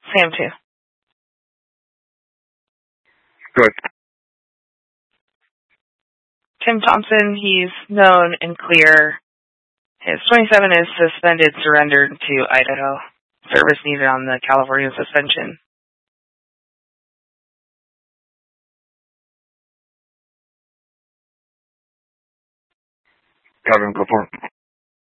Sam 2. Good. Tim Thompson, he's known and clear. His 27 is suspended, surrendered to Idaho. Service needed on the California suspension. Kevin, go for it.